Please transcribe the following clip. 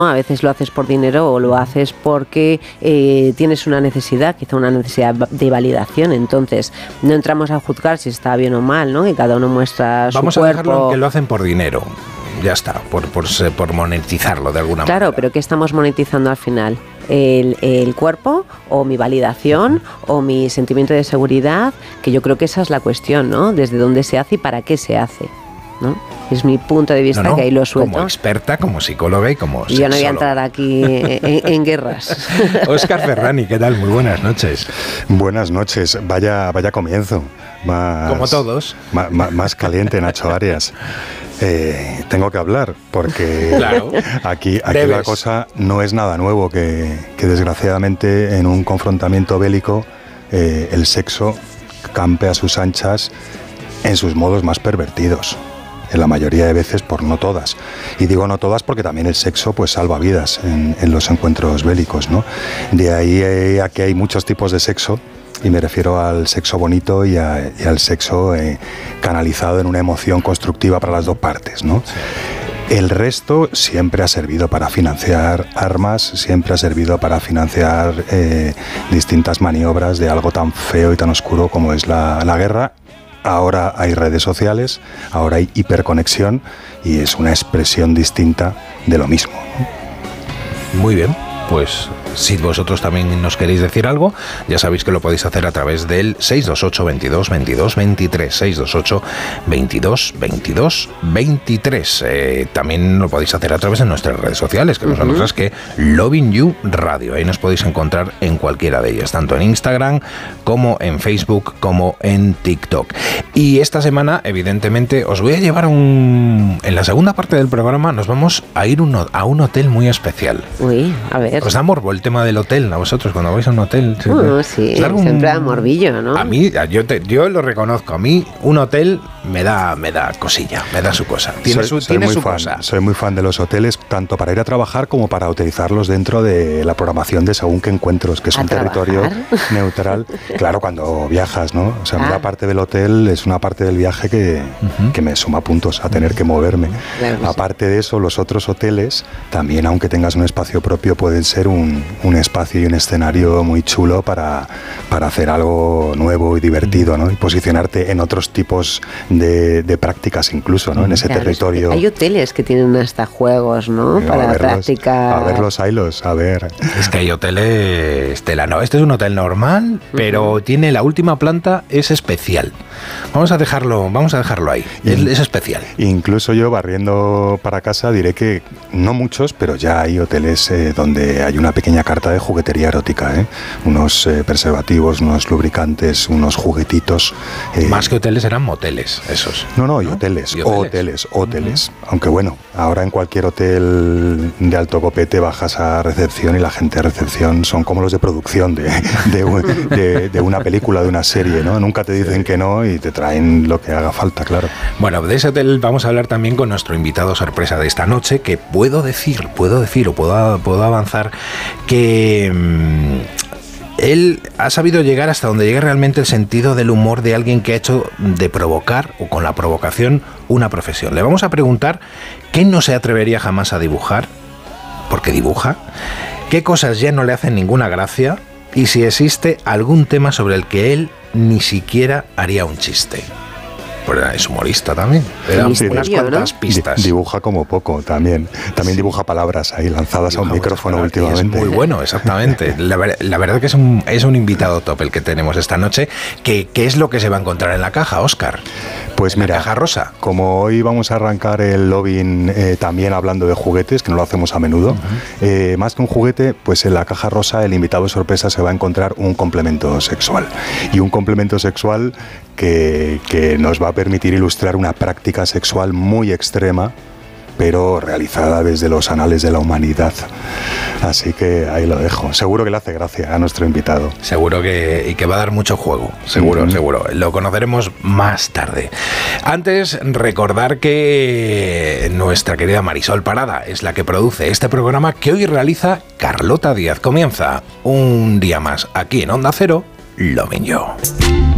A veces lo haces por dinero o lo haces porque tienes una necesidad, quizá una necesidad de validación. Entonces, no entramos a juzgar si está bien o mal, ¿no? Que cada uno muestra su cuerpo. Vamos a dejarlo en que lo hacen por dinero. Ya está, por monetizarlo de alguna manera. Claro, pero ¿qué estamos monetizando al final? El cuerpo o mi validación o mi sentimiento de seguridad, que yo creo que esa es la cuestión, ¿no? Desde dónde se hace y para qué se hace, ¿no? Es mi punto de vista, que ahí lo suelto. Como experta, como psicóloga y como sexóloga. Yo no voy a entrar aquí en guerras. Óscar Ferrani, ¿qué tal? Muy buenas noches. Buenas noches. Vaya comienzo. Como todos. Más caliente, Nacho Arias. Tengo que hablar porque claro, aquí la cosa no es nada nuevo, que desgraciadamente en un confrontamiento bélico el sexo campe a sus anchas en sus modos más pervertidos. En la mayoría de veces, por no todas. Y digo no todas porque también el sexo pues salva vidas en los encuentros bélicos, ¿no? De ahí a que hay muchos tipos de sexo, y me refiero al sexo bonito y al sexo canalizado en una emoción constructiva para las dos partes, ¿no? Sí. El resto siempre ha servido para financiar armas, siempre ha servido para financiar distintas maniobras de algo tan feo y tan oscuro como es la guerra. Ahora hay redes sociales, ahora hay hiperconexión y es una expresión distinta de lo mismo, ¿no? Muy bien, pues si vosotros también nos queréis decir algo, ya sabéis que lo podéis hacer a través del 628 22 22 23, 628 22 22 23. También lo podéis hacer a través de nuestras redes sociales, que no son otras que Loving You Radio. Ahí nos podéis encontrar en cualquiera de ellas, tanto en Instagram como en Facebook como en TikTok. Y esta semana, evidentemente, os voy a llevar en la segunda parte del programa nos vamos a ir a un hotel muy especial. Uy, a ver. ¿Os da morbo el tema del hotel a vosotros cuando vais a un hotel? Sí, siempre da morbillo, ¿no? A mí, yo lo reconozco, a mí un hotel me da cosilla, me da su cosa. Tiene su cosa. Soy muy fan de los hoteles, tanto para ir a trabajar como para utilizarlos dentro de la programación de según qué encuentros, que es un territorio neutral. Claro, cuando viajas, ¿no? O sea, la parte del hotel es una parte del viaje que me suma puntos a tener que moverme. Claro, aparte de eso, los otros hoteles también, aunque tengas un espacio propio, pueden ser un espacio y un escenario muy chulo para hacer algo nuevo y divertido, ¿no? Y posicionarte en otros tipos de prácticas incluso, ¿no? En ese territorio. Es que hay hoteles que tienen hasta juegos, ¿no? Para práctica. A ver los hilos, a ver. Es que hay hoteles, Estela, no, este es un hotel normal, pero tiene la última planta, es especial. Vamos a dejarlo ahí. Es especial. Incluso yo, barriendo para casa, diré que no muchos, pero ya hay hoteles donde hay una pequeña carta de juguetería erótica, unos preservativos, unos lubricantes, unos juguetitos. Más que hoteles eran moteles, esos. No, y hoteles. Aunque bueno, ahora en cualquier hotel de alto copete bajas a recepción y la gente de recepción son como los de producción de una película, de una serie, ¿no? Nunca te dicen que no y te traen lo que haga falta, claro. Bueno, de ese hotel vamos a hablar también con nuestro invitado sorpresa de esta noche, que puedo decir o puedo avanzar que él ha sabido llegar hasta donde llega realmente el sentido del humor de alguien que ha hecho de provocar o con la provocación una profesión. Le vamos a preguntar qué no se atrevería jamás a dibujar, porque dibuja, qué cosas ya no le hacen ninguna gracia y si existe algún tema sobre el que él ni siquiera haría un chiste. Pero es humorista también. Unas cuantas pistas. Dibuja como poco también. También dibuja palabras ahí lanzadas a un micrófono últimamente. Es muy bueno, exactamente. La verdad que es un invitado top el que tenemos esta noche. ¿Qué es lo que se va a encontrar en la caja, Óscar? Pues mira, la caja rosa. Como hoy vamos a arrancar el Lovin también hablando de juguetes, que no lo hacemos a menudo, más que un juguete, pues en la caja rosa el invitado sorpresa se va a encontrar un complemento sexual. Y un complemento sexual que nos va a permitir ilustrar una práctica sexual muy extrema, pero realizada desde los anales de la humanidad. Así que ahí lo dejo. Seguro que le hace gracia a nuestro invitado. Seguro que va a dar mucho juego. Seguro. Lo conoceremos más tarde. Antes, recordar que nuestra querida Marisol Parada es la que produce este programa que hoy realiza Carlota Díaz. Comienza un día más aquí en Onda Cero, Lovin' You.